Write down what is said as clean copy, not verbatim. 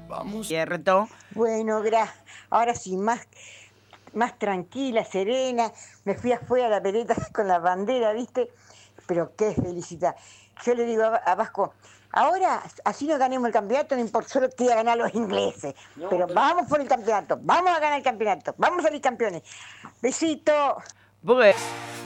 Cierto. Bueno, ahora sí, más tranquila, serena. Me fui afuera a la peleta con la bandera, ¿viste? Pero qué felicidad. Yo le digo a Vasco, ahora, así no ganemos el campeonato, no importa, solo quería ganar los ingleses. Pero vamos por el campeonato, vamos a ganar el campeonato, vamos a salir campeones. Besito. Porque